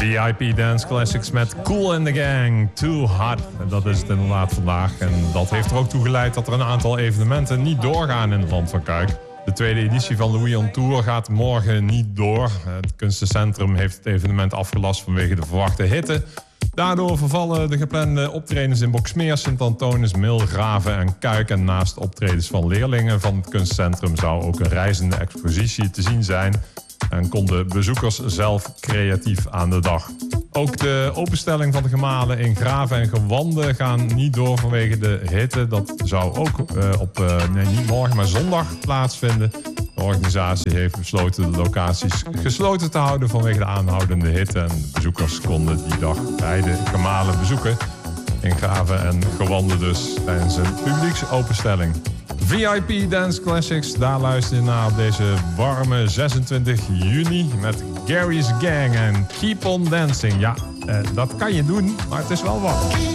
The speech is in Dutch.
VIP Dance Classics met Kool and the Gang, Too Hot. Dat is het inderdaad vandaag. En dat heeft er ook toe geleid dat er een aantal evenementen niet doorgaan in het Land van Kuik. De tweede editie van Louis on Tour gaat morgen niet door. Het Kunstencentrum heeft het evenement afgelast vanwege de verwachte hitte. Daardoor vervallen de geplande optredens in Boxmeer, Sint-Antonis, Mil, Graven en Kuik. En naast optredens van leerlingen van het Kunstcentrum zou ook een reizende expositie te zien zijn. En konden bezoekers zelf creatief aan de dag. Ook de openstelling van de gemalen in Graven en Gewanden gaan niet door vanwege de hitte. Dat zou ook niet morgen, maar zondag plaatsvinden. De organisatie heeft besloten de locaties gesloten te houden vanwege de aanhoudende hitte. En de bezoekers konden die dag beide gemalen bezoeken. In Graven en Gewanden dus tijdens een publieksopenstelling. VIP Dance Classics, daar luister je naar op deze warme 26 juni met Gary's Gang en Keep on Dancing. Ja, dat kan je doen, maar het is wel wat.